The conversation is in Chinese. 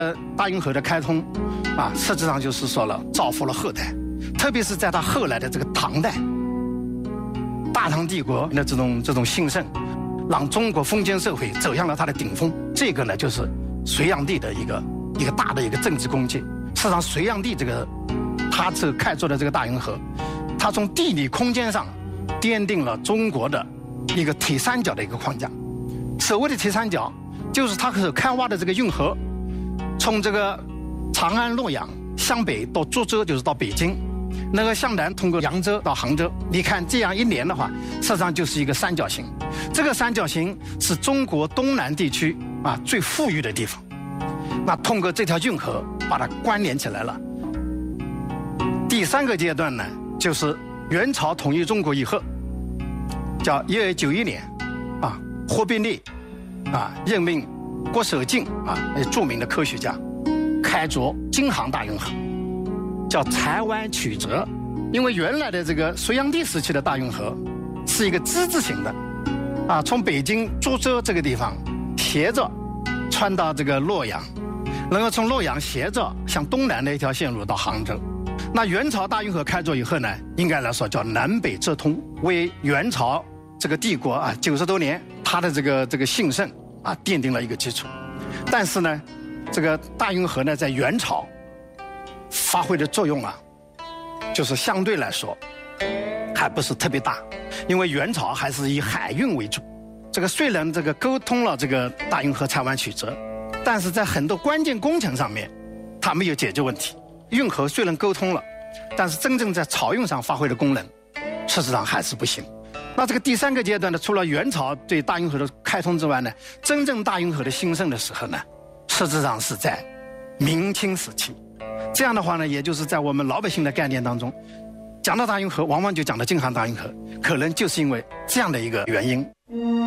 大运河的开通，实际上就是说了造福了后代，特别是在他后来的这个唐代，大唐帝国的这种兴盛，让中国封建社会走向了它的顶峰。这个呢，就是隋炀帝的一个大的一个政治功绩。事实上，隋炀帝他这开凿的这个大运河，他从地理空间上奠定了中国的一个铁三角的一个框架。所谓的铁三角，就是他所开挖的这个运河，从这个长安、洛阳向北到株洲，就是到北京，那个向南通过扬州到杭州。你看这样一连的话，实际上就是一个三角形。这个三角形是中国东南地区最富裕的地方。那通过这条运河把它关联起来了。第三个阶段呢，就是元朝统一中国以后，叫1291年，忽必烈任命郭守敬著名的科学家开凿京杭大运河，叫台湾曲折。因为原来的这个隋炀帝时期的大运河是一个之字形的，从北京株洲这个地方斜着穿到这个洛阳，然后从洛阳斜着向东南的一条线路到杭州。那元朝大运河开凿以后呢，应该来说叫南北折通，为元朝这个帝国90多年它的这个兴盛奠定了一个基础。但是呢，这个大运河呢，在元朝发挥的作用就是相对来说还不是特别大，因为元朝还是以海运为主。这个虽然这个沟通了这个大运河台湾曲折，但是在很多关键工程上面，它没有解决问题。运河虽然沟通了，但是真正在漕运上发挥的功能，事实上还是不行。那这个第三个阶段呢，除了元朝对大运河的开通之外呢，真正大运河的兴盛的时候呢，实质上是在明清时期。这样的话呢，也就是在我们老百姓的概念当中，讲到大运河，往往就讲到京杭大运河，可能就是因为这样的一个原因。